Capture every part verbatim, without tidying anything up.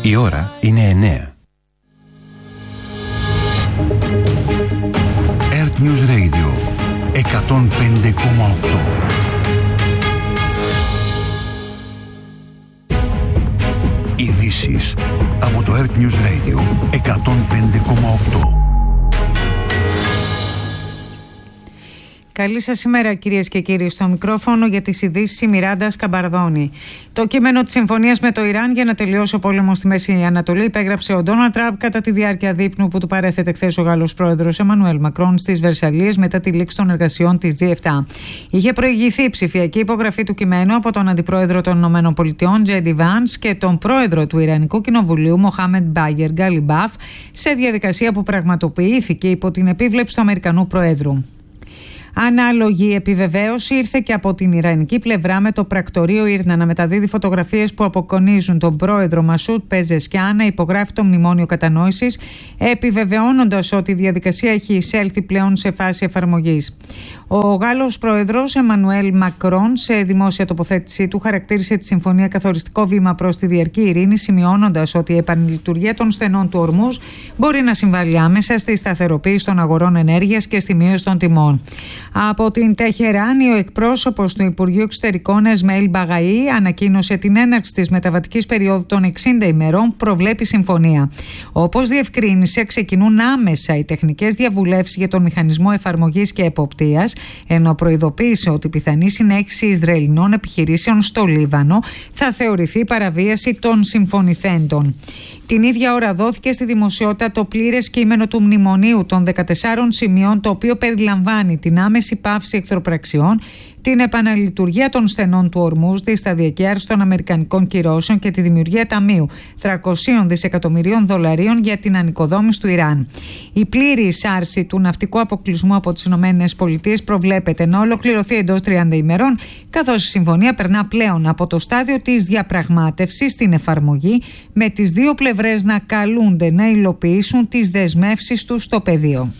Η ώρα είναι εννέα. Earth News Radio εκατόν πέντε κόμμα οκτώ. Ειδήσεις από το Earth News Radio εκατόν πέντε κόμμα οκτώ. Καλή σας ημέρα, κυρίες και κύριοι. Στο μικρόφωνο για τις ειδήσεις η Μιράντα Σκαμπαρδόνη. Το κείμενο της συμφωνίας με το Ιράν για να τελειώσει ο πόλεμος στη Μέση Ανατολή υπέγραψε ο Ντόναλντ Τραμπ κατά τη διάρκεια δείπνου που του παρέθετε χθες ο Γάλλος πρόεδρος Εμμανουέλ Μακρόν στις Βερσαλλίες μετά τη λήξη των εργασιών της τζι επτά. Είχε προηγηθεί η ψηφιακή υπογραφή του κειμένου από τον Αντιπρόεδρο των ΗΠΑ Τζέι Ντι Βάνς και τον Πρόεδρο του Ιρανικού Κοινοβουλίου Μοχάμεντ Μπάγερ Γκαλιμπάφ σε διαδικασία που πραγματοποιήθηκε υπό την επίβλεψη του Αμερικανού Προέδρου. Ανάλογη επιβεβαίωση ήρθε και από την ιρανική πλευρά, με το πρακτορείο Ήρνα να μεταδίδει φωτογραφίες που αποκονίζουν τον πρόεδρο Μασούτ Πεζεσκιάν να υπογράφει το μνημόνιο κατανόησης, επιβεβαιώνοντας ότι η διαδικασία έχει εισέλθει πλέον σε φάση εφαρμογής. Ο Γάλλος πρόεδρος Εμμανουέλ Μακρόν, σε δημόσια τοποθέτησή του, χαρακτήρισε τη συμφωνία καθοριστικό βήμα προς τη διαρκή ειρήνη, σημειώνοντας ότι η επανλειτουργία των στενών του Ορμούζ μπορεί να συμβάλλει άμεσα στη σταθεροποίηση των αγορών ενέργειας και στη μείωση των τιμών. Από την Τεχεράνη, ο εκπρόσωπος του Υπουργείου Εξωτερικών Εσμαήλ Μπαγαή ανακοίνωσε την έναρξη της μεταβατικής περίοδου των εξήντα ημερών που προβλέπει συμφωνία. Όπως διευκρίνησε, ξεκινούν άμεσα οι τεχνικές διαβουλεύσεις για τον μηχανισμό εφαρμογής και εποπτείας, ενώ προειδοποίησε ότι η πιθανή συνέχιση Ισραηλινών επιχειρήσεων στο Λίβανο θα θεωρηθεί παραβίαση των συμφωνηθέντων. Την ίδια ώρα δόθηκε στη δημοσιότητα το πλήρες κείμενο του μνημονίου των δεκατεσσάρων σημείων, το οποίο περιλαμβάνει την άμεση πάυση εχθροπραξιών, την επαναλειτουργία των στενών του Ορμούζ, τη σταδιακή άρση των αμερικανικών κυρώσεων και τη δημιουργία ταμείου τριακόσια δισεκατομμυρίων δολαρίων για την ανοικοδόμηση του Ιράν. Η πλήρης άρση του ναυτικού αποκλεισμού από τις ΗΠΑ προβλέπεται να ολοκληρωθεί εντός τριάντα ημερών, καθώς η συμφωνία περνά πλέον από το στάδιο της διαπραγμάτευσης στην εφαρμογή, με τις δύο πλευρές να καλούνται να υλοποιήσουν τις δεσμεύσεις τους στο πεδίο.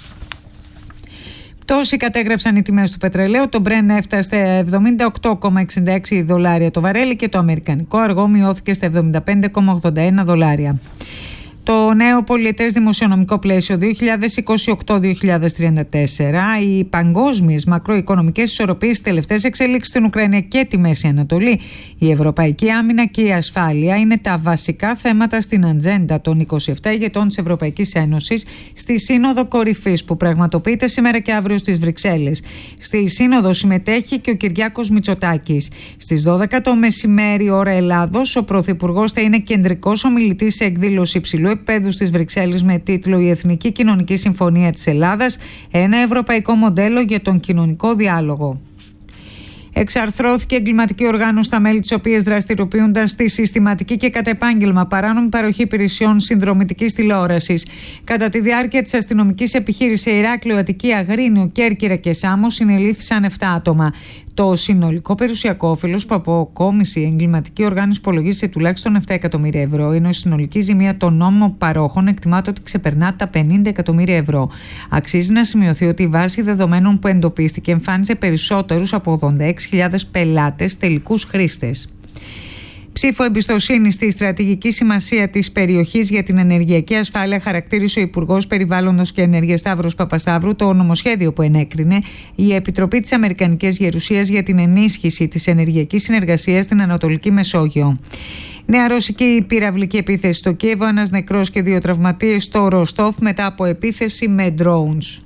Τόσοι κατέγραψαν οι τιμές του πετρελαίου. Το Brent έφτασε στα εβδομήντα οκτώ κόμμα εξήντα έξι δολάρια το βαρέλι και το αμερικανικό αργό μειώθηκε στα εβδομήντα πέντε κόμμα ογδόντα ένα δολάρια. Το νέο πολιετές δημοσιονομικό πλαίσιο δύο χιλιάδες είκοσι οκτώ δύο χιλιάδες τριάντα τέσσερα, οι παγκόσμιες μακροοικονομικές ισορροπίες, τελευταίες εξελίξεις στην Ουκρανία και τη Μέση Ανατολή, η ευρωπαϊκή άμυνα και η ασφάλεια είναι τα βασικά θέματα στην ατζέντα των είκοσι επτά ηγετών της Ευρωπαϊκής Ένωσης στη Σύνοδο Κορυφής που πραγματοποιείται σήμερα και αύριο στις Βρυξέλλες. Στη Σύνοδο συμμετέχει και ο Κυριάκος Μητσοτάκης. Στις δώδεκα το μεσημέρι ώρα Ελλάδος, ο Πρωθυπουργός θα είναι κεντρικός ομιλητής σε εκδήλωση υψηλού επίπεδου στις Βρυξέλλες με τίτλο «Η Εθνική Κοινωνική Συμφωνία της Ελλάδας, ένα ευρωπαϊκό μοντέλο για τον κοινωνικό διάλογο». Εξαρθρώθηκε εγκληματική οργάνωση στα μέλη της οποίας δραστηριοποιούνταν στη συστηματική και κατ' επάγγελμα παράνομη παροχή υπηρεσιών συνδρομητικής τηλεόρασης. Κατά τη διάρκεια της αστυνομικής επιχείρησης σε Ηράκλειο, Αττική, Αγρίνιο, Κέρκυρα και Σάμο συνελήφθησαν επτά άτομα. Το συνολικό περιουσιακό όφελος που αποκόμισε η εγκληματική οργάνωση υπολογίζει τουλάχιστον επτά εκατομμύρια ευρώ, ενώ η συνολική ζημία των νόμιμων παρόχων εκτιμάται ότι ξεπερνά τα πενήντα εκατομμύρια ευρώ. Αξίζει να σημειωθεί ότι η βάση δεδομένων που εντοπίστηκε εμφάνιζε περισσότερους από ογδόντα έξι χιλιάδες πελάτες τελικούς χρήστες. Ψήφο εμπιστοσύνη στη στρατηγική σημασία της περιοχής για την ενεργειακή ασφάλεια χαρακτήρισε ο Υπουργός Περιβάλλοντος και Ενέργειας Σταύρος Παπασταύρου το νομοσχέδιο που ενέκρινε η Επιτροπή της Αμερικανικής Γερουσίας για την ενίσχυση της ενεργειακής συνεργασίας στην Ανατολική Μεσόγειο. Νέα ρωσική πυραυλική επίθεση στο Κίεβο, ένας νεκρός και δύο τραυματίες στο Ροστόφ μετά από επίθεση με drones.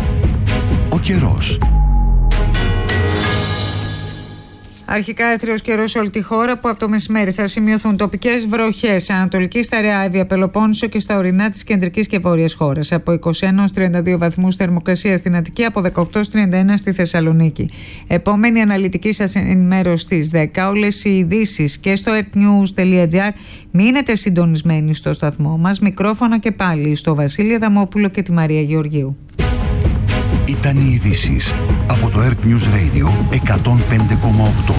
Ο καιρός. Αρχικά έθριος καιρός σε όλη τη χώρα, που από το μεσημέρι θα σημειωθούν τοπικές βροχές σε Ανατολική, στα Ρεάιδια, Πελοπόννησο και στα ορεινά της κεντρικής και βόρειας χώρας. Από είκοσι ένα έως τριάντα δύο βαθμούς θερμοκρασία στην Αττική, από δεκαοκτώ έως τριάντα ένα στη Θεσσαλονίκη. Επόμενη αναλυτική σας ενημέρωση στις δέκα. Όλες οι ειδήσεις και στο earthnews τελεία gr. Μείνετε συντονισμένοι στο σταθμό μας. Μικρόφωνα και πάλι στο Βασίλη Αδαμόπουλο και τη Μαρία Γεωργίου. Ήταν οι ειδήσεις από το Earth News Radio εκατόν πέντε κόμμα οκτώ.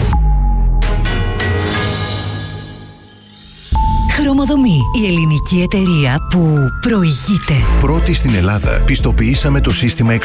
Χρωμοδομή, η ελληνική εταιρεία που προηγείται. Πρώτη στην Ελλάδα πιστοποιήσαμε το σύστημα εξοπλισμού